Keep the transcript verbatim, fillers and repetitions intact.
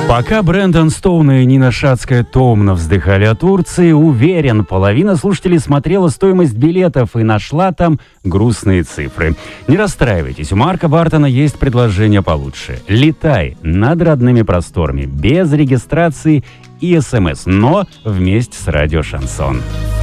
Пока Брэндон Стоун и Нина Шацкая томно вздыхали о Турции, уверен, половина слушателей смотрела стоимость билетов и нашла там грустные цифры. Не расстраивайтесь, у Марка Бартона есть предложение получше. Летай над родными просторами, без регистрации и СМС, но вместе с радио «Шансон».